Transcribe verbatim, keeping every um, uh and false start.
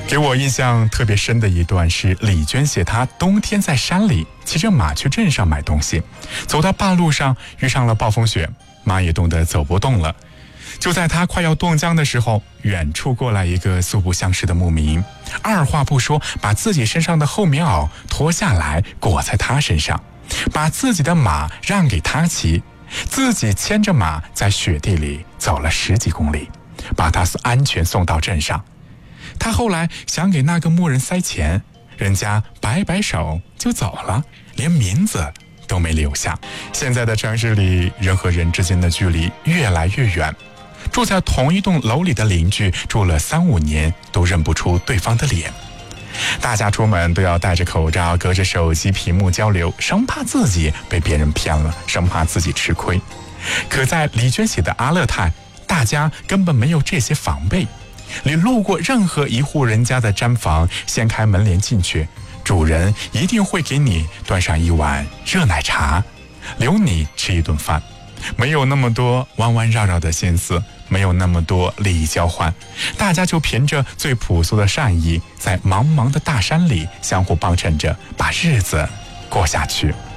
给我印象特别深的一段是李娟写她冬天在山里骑着马去镇上买东西，走到半路上遇上了暴风雪，马也冻得走不动了。就在她快要冻僵的时候，远处过来一个素不相识的牧民，二话不说把自己身上的厚棉袄脱下来裹在她身上，把自己的马让给她骑，自己牵着马在雪地里走了十几公里，把她安全送到镇上。他后来想给那个牧人塞钱，人家摆摆手就走了，连名字都没留下。现在的城市里，人和人之间的距离越来越远，住在同一栋楼里的邻居住了三五年都认不出对方的脸。大家出门都要戴着口罩，隔着手机屏幕交流，生怕自己被别人骗了，生怕自己吃亏。可在李娟写的阿勒泰，大家根本没有这些防备。你路过任何一户人家的毡房，掀开门帘进去，主人一定会给你端上一碗热奶茶，留你吃一顿饭。没有那么多弯弯绕绕的心思，没有那么多利益交换，大家就凭着最朴素的善意，在茫茫的大山里相互帮衬着，把日子过下去。